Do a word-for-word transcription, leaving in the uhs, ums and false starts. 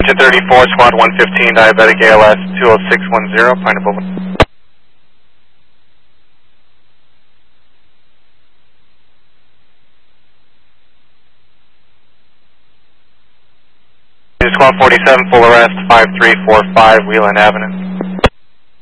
Station thirty-four, Squad one fifteen, diabetic A L S two oh six one zero, Pineapple. Squad forty-seven, full arrest, five three four five, Wheeling Avenue.